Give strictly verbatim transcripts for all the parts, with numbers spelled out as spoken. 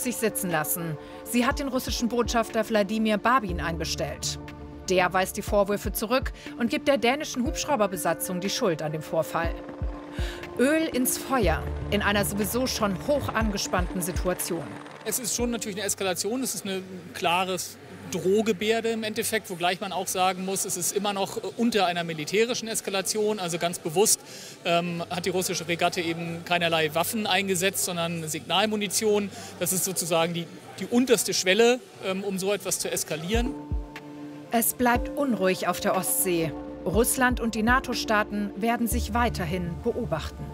sich sitzen lassen. Sie hat den russischen Botschafter Wladimir Babin einbestellt. Der weist die Vorwürfe zurück und gibt der dänischen Hubschrauberbesatzung die Schuld an dem Vorfall. Öl ins Feuer in einer sowieso schon hoch angespannten Situation. Es ist schon natürlich eine Eskalation, es ist eine klares Drohgebärde im Endeffekt, wogleich man auch sagen muss, es ist immer noch unter einer militärischen Eskalation. Also ganz bewusst ähm, hat die russische Fregatte eben keinerlei Waffen eingesetzt, sondern Signalmunition. Das ist sozusagen die, die unterste Schwelle, ähm, um so etwas zu eskalieren. Es bleibt unruhig auf der Ostsee. Russland und die NATO-Staaten werden sich weiterhin beobachten.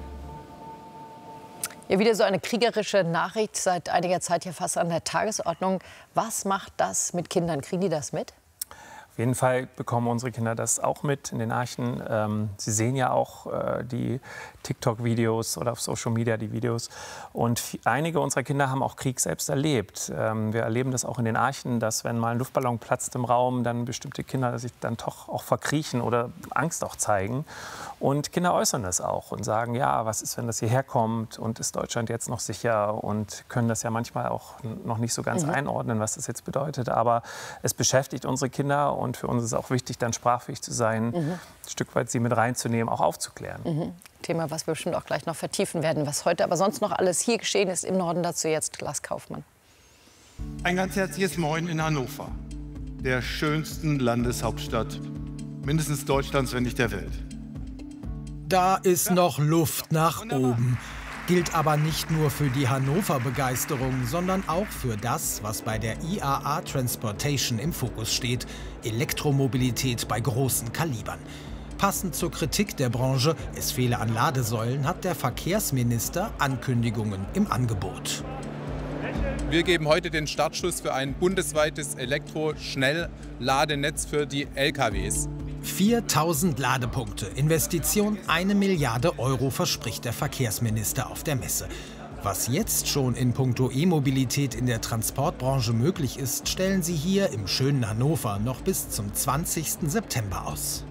Ja, wieder so eine kriegerische Nachricht, seit einiger Zeit hier fast an der Tagesordnung. Was macht das mit Kindern? Kriegen die das mit? Auf jeden Fall bekommen unsere Kinder das auch mit in den Nachrichten. Ähm, sie sehen ja auch äh, die TikTok-Videos oder auf Social Media die Videos. Und einige unserer Kinder haben auch Krieg selbst erlebt. Ähm, wir erleben das auch in den Archen, dass wenn mal ein Luftballon platzt im Raum, dann bestimmte Kinder sich dann doch auch verkriechen oder Angst auch zeigen. Und Kinder äußern das auch und sagen, ja, was ist, wenn das hierher kommt und ist Deutschland jetzt noch sicher, und können das ja manchmal auch noch nicht so ganz mhm. einordnen, was das jetzt bedeutet. Aber es beschäftigt unsere Kinder, und für uns ist es auch wichtig, dann sprachfähig zu sein, mhm. ein Stück weit sie mit reinzunehmen, auch aufzuklären. Mhm. Thema, was wir bestimmt auch gleich noch vertiefen werden. Was heute aber sonst noch alles hier geschehen ist im Norden, dazu jetzt Lars Kaufmann. Ein ganz herzliches Moin in Hannover, der schönsten Landeshauptstadt, mindestens Deutschlands, wenn nicht der Welt. Da ist noch Luft nach oben. Gilt aber nicht nur für die Hannover-Begeisterung, sondern auch für das, was bei der I A A Transportation im Fokus steht: Elektromobilität bei großen Kalibern. Passend zur Kritik der Branche, es fehle an Ladesäulen, hat der Verkehrsminister Ankündigungen im Angebot. Wir geben heute den Startschuss für ein bundesweites Elektro-Schnellladenetz für die L K Ws. viertausend Ladepunkte, Investition eine Milliarde Euro, verspricht der Verkehrsminister auf der Messe. Was jetzt schon in puncto E-Mobilität in der Transportbranche möglich ist, stellen sie hier im schönen Hannover noch bis zum zwanzigsten September aus.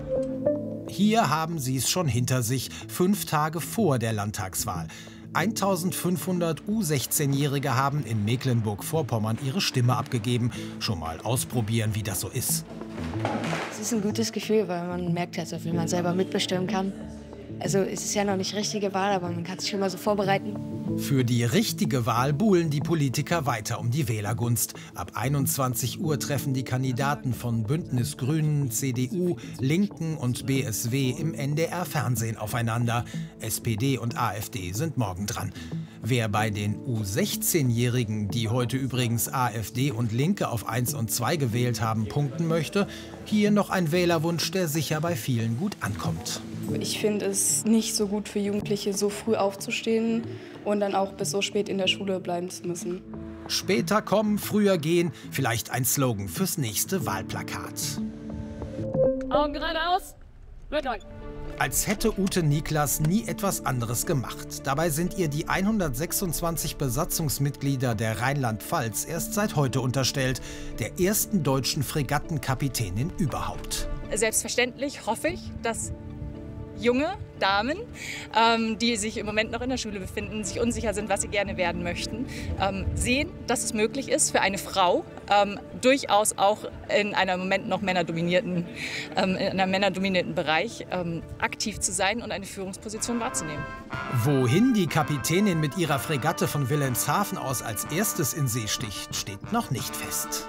Hier haben sie es schon hinter sich, fünf Tage vor der Landtagswahl. eintausendfünfhundert U sechzehn-Jährige haben in Mecklenburg-Vorpommern ihre Stimme abgegeben. Schon mal ausprobieren, wie das so ist. Es ist ein gutes Gefühl, weil man merkt halt so viel, man selber mitbestimmen kann. Also es ist ja noch nicht richtige Wahl, aber man kann sich schon mal so vorbereiten. Für die richtige Wahl buhlen die Politiker weiter um die Wählergunst. Ab einundzwanzig Uhr treffen die Kandidaten von Bündnis Grünen, C D U, Linken und B S W im N D R-Fernsehen aufeinander. S P D und A f D sind morgen dran. Wer bei den U sechzehn-Jährigen, die heute übrigens A f D und Linke auf eins und zwei gewählt haben, punkten möchte, hier noch ein Wählerwunsch, der sicher bei vielen gut ankommt. Ich finde es nicht so gut für Jugendliche, so früh aufzustehen und dann auch bis so spät in der Schule bleiben zu müssen. Später kommen, früher gehen, vielleicht ein Slogan fürs nächste Wahlplakat. Augen geradeaus, mit euch. Als hätte Ute Niklas nie etwas anderes gemacht. Dabei sind ihr die hundertsechsundzwanzig Besatzungsmitglieder der Rheinland-Pfalz erst seit heute unterstellt, der ersten deutschen Fregattenkapitänin überhaupt. Selbstverständlich hoffe ich, dass junge Damen, ähm, die sich im Moment noch in der Schule befinden, sich unsicher sind, was sie gerne werden möchten, ähm, sehen, dass es möglich ist für eine Frau, ähm, durchaus auch in einem Moment noch männerdominierten, ähm, in einem männerdominierten Bereich ähm, aktiv zu sein und eine Führungsposition wahrzunehmen. Wohin die Kapitänin mit ihrer Fregatte von Wilhelmshaven aus als erstes in See sticht, steht noch nicht fest.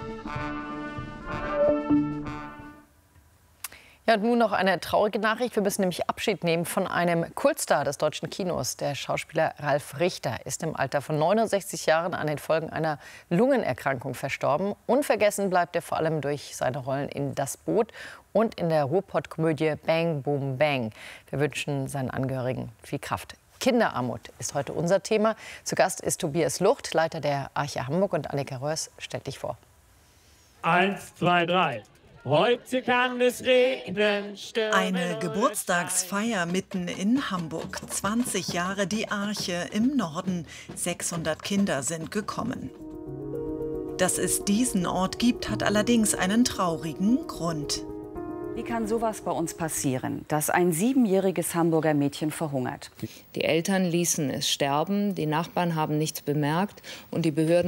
Ja, und nun noch eine traurige Nachricht. Wir müssen nämlich Abschied nehmen von einem Kultstar des deutschen Kinos. Der Schauspieler Ralf Richter ist im Alter von neunundsechzig Jahren an den Folgen einer Lungenerkrankung verstorben. Unvergessen bleibt er vor allem durch seine Rollen in Das Boot und in der Ruhrpott-Komödie Bang Boom Bang. Wir wünschen seinen Angehörigen viel Kraft. Kinderarmut ist heute unser Thema. Zu Gast ist Tobias Lucht, Leiter der Arche Hamburg, und Annika Röers stellt dich vor. Eins, zwei, drei. Heute kann es regnen, stürmen. Eine Geburtstagsfeier mitten in Hamburg. zwanzig Jahre die Arche im Norden. sechshundert Kinder sind gekommen. Dass es diesen Ort gibt, hat allerdings einen traurigen Grund. Wie kann sowas bei uns passieren, dass ein siebenjähriges Hamburger Mädchen verhungert? Die Eltern ließen es sterben, die Nachbarn haben nichts bemerkt und die Behörden